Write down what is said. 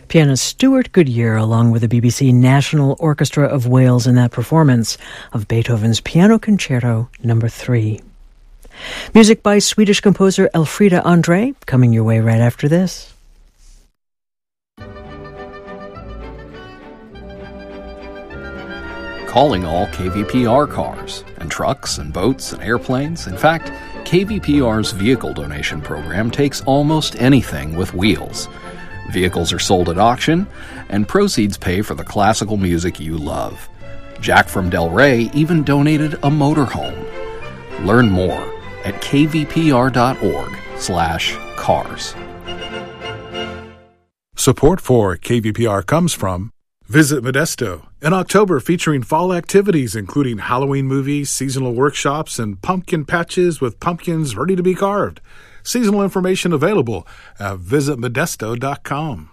Pianist Stuart Goodyear, along with the BBC National Orchestra of Wales in that performance of Beethoven's Piano Concerto No. 3. Music by Swedish composer Elfrida Andre, coming your way right after this. Calling all KVPR cars and trucks and boats and airplanes. In fact, KVPR's vehicle donation program takes almost anything with wheels. Vehicles are sold at auction, and proceeds pay for the classical music you love. Jack from Del Rey even donated a motorhome. Learn more at kvpr.org/cars. Support for KVPR comes from Visit Modesto, in October featuring fall activities including Halloween movies, seasonal workshops, and pumpkin patches with pumpkins ready to be carved. Seasonal information available at visitmodesto.com.